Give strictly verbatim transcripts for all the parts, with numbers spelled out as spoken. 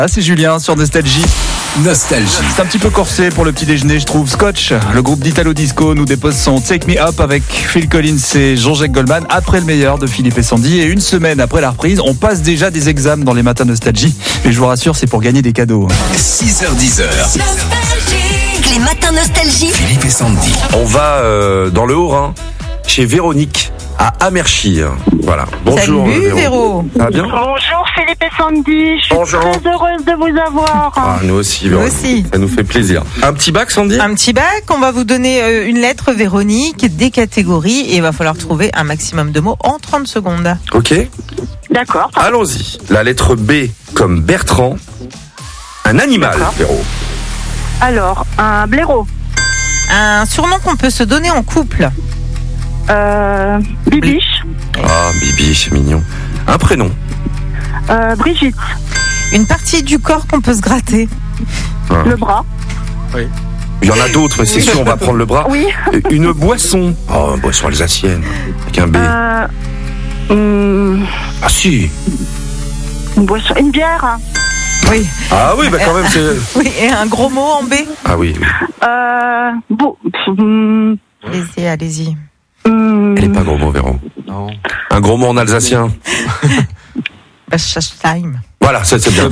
Ah, c'est Julien sur Nostalgie. Nostalgie. C'est un petit peu corsé pour le petit déjeuner, je trouve. Scotch, le groupe d'Italo Disco, nous dépose son Take Me Up avec Phil Collins et Jean-Jacques Goldman après le meilleur de Philippe et Sandy. Et une semaine après la reprise, on passe déjà des examens dans les matins Nostalgie. Mais je vous rassure, c'est pour gagner des cadeaux. six heures dix. Les matins Nostalgie. Philippe et Sandy. On va euh, dans le Haut-Rhin, chez Véronique, à Amerschir. Voilà. Bonjour. Salut Véro. Véro. Ça va bien? Bonjour Philippe et Sandy, je suis Bonjour. très heureuse de vous avoir. Ah, nous aussi, Nous Véronique. aussi. Ça nous fait plaisir. Un petit bac, Sandy? Un petit bac, on va vous donner euh, une lettre Véronique, des catégories et il va falloir trouver un maximum de mots en trente secondes. Ok. D'accord. Allons-y. La lettre B comme Bertrand. Un animal, D'accord. Véro. Alors, un blaireau, Un surnom qu'on peut se donner en couple. euh, Bibiche, Ah, Bibi, c'est mignon. Un prénom. euh, Brigitte, Une partie du corps qu'on peut se gratter. Ah. le bras, Il y en a d'autres, mais c'est sûr, on va prendre le bras. oui, Une boisson. Oh, une boisson alsacienne. Avec un B. euh, hum, Ah, si. une boisson, une bière, Oui. Ah oui, bah quand même, c'est. Oui, et un gros mot en B. Ah oui, oui. euh, beau, hum, Allez-y, allez-y. hum, Elle est pas gros mot, Véro. Non. Un gros mot en alsacien. Time. Voilà, ça c'est bien.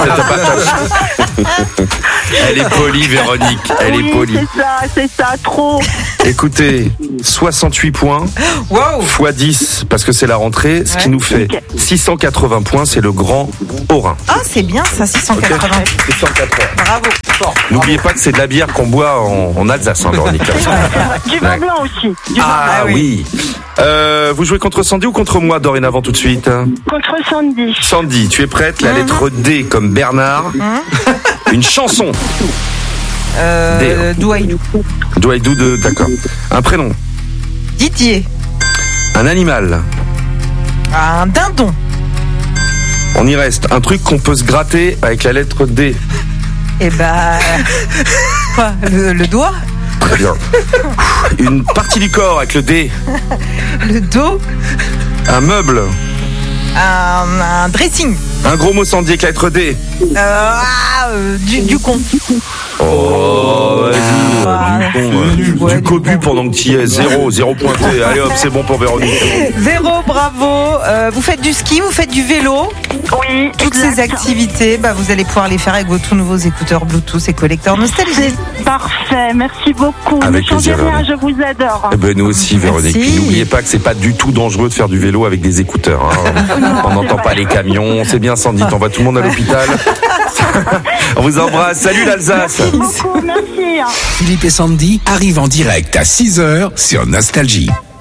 Elle est polie, Véronique. Elle oui, est polie. c'est ça, c'est ça, trop. Écoutez, soixante-huit points Wow. fois dix, parce que c'est la rentrée, ce qui Ouais. nous fait Ok. six cent quatre-vingts points, c'est le grand Haut-Rhin. Ah, c'est bien ça, six cent quatre-vingts. six cent quatre-vingts. Bravo. N'oubliez pas que c'est de la bière qu'on boit en, en Alsace, hein, Véronique. Du vin blanc aussi, du vin Ah oui. Euh, vous jouez contre Sandy ou contre moi dorénavant tout de suite? contre Sandy. Sandy, tu es prête? La lettre D comme Bernard. Une chanson. Euh, Douaïdou. Douaïdou de, d'accord. Un prénom. Didier. Un animal. Un dindon. On y reste. Un truc qu'on peut se gratter avec la lettre D. Eh ben. Quoi, le, le doigt. Très bien. Une partie du corps avec le D. Le dos. Un meuble. Un, un dressing. Un gros mot Sandy avec la lettre D. Euh, ah, euh, du, du con. Oh, Ah, vas-y. Du con, euh, du, ouais, du du cobu con. pendant que tu y es. Zéro, zéro pointé. Allez hop, c'est bon pour Véronique. Véro, bravo. Euh, vous faites du ski, vous faites du vélo. Oui, Toutes exact. ces activités, bah, vous allez pouvoir les faire avec vos tout nouveaux écouteurs Bluetooth et collecteurs Nostalgie. C'est parfait, merci beaucoup. Avec ne changez plaisir, rien, Véronique. je vous adore. Eh ben, nous aussi, Véronique. Merci. Puis n'oubliez pas que c'est pas du tout dangereux de faire du vélo avec des écouteurs. Hein. On n'entend pas les camions. C'est bien, Sandy. T'envoies tout le monde à l'hôpital. On vous embrasse. Salut l'Alsace. Merci beaucoup, merci. Philippe et Sandy arrivent en direct à six heures sur Nostalgie.